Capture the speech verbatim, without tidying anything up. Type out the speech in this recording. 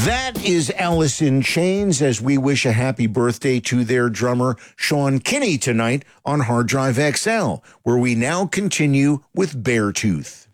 That is Alice in Chains as we wish a happy birthday to their drummer, Sean Kinney, tonight on Hard Drive X L, where we now continue with Beartooth.